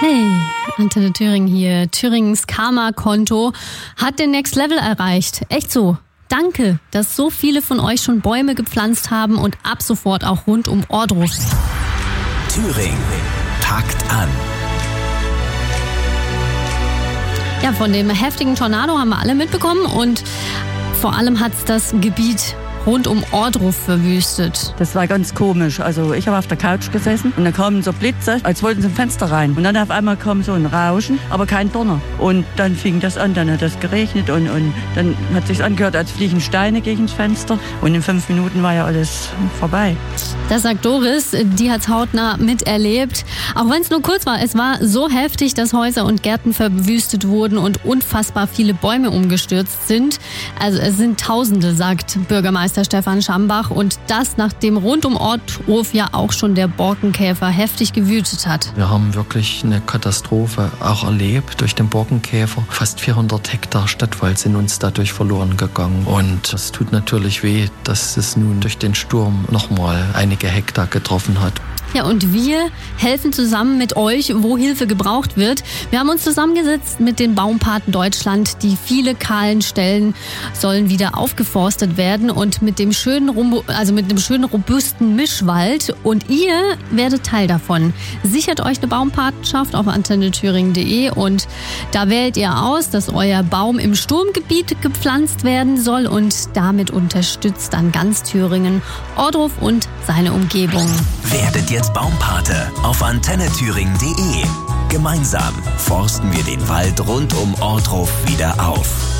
Hey, Antenne Thüringen hier. Thüringens Karma-Konto hat den Next Level erreicht. Echt so. Danke, dass so viele von euch schon Bäume gepflanzt haben und ab sofort auch rund um Ohrdruf. Thüringen packt an. Ja, von dem heftigen Tornado haben wir alle mitbekommen und vor allem hat es das Gebiet rund um Ohrdruf verwüstet. Das war ganz komisch. Also ich habe auf der Couch gesessen und dann kamen so Blitze, als wollten sie im Fenster rein. Und dann auf einmal kam so ein Rauschen, aber kein Donner. Und dann fing das an, dann hat das geregnet und dann hat es sich angehört, als fliegen Steine gegen das Fenster. Und in 5 Minuten war ja alles vorbei. Das sagt Doris, die hat es hautnah miterlebt. Auch wenn es nur kurz war, es war so heftig, dass Häuser und Gärten verwüstet wurden und unfassbar viele Bäume umgestürzt sind. Also es sind Tausende, sagt Bürgermeister Stefan Schambach, und das, nachdem rund um Ohrdruf ja auch schon der Borkenkäfer heftig gewütet hat. Wir haben wirklich eine Katastrophe auch erlebt durch den Borkenkäfer. Fast 400 Hektar Stadtwald sind uns dadurch verloren gegangen. Und das tut natürlich weh, dass es nun durch den Sturm nochmal einige Hektar getroffen hat. Ja, und wir helfen zusammen mit euch, wo Hilfe gebraucht wird. Wir haben uns zusammengesetzt mit den Baumpaten Deutschland. Die viele kahlen Stellen sollen wieder aufgeforstet werden und mit dem schönen robusten Mischwald. Und ihr werdet Teil davon. Sichert euch eine Baumpatenschaft auf antennethüringen.de und da wählt ihr aus, dass euer Baum im Sturmgebiet gepflanzt werden soll und damit unterstützt dann ganz Thüringen, Ohrdruf und seine Umgebung. Werdet jetzt Baumpate auf antennethüringen.de. Gemeinsam forsten wir den Wald rund um Ohrdruf wieder auf.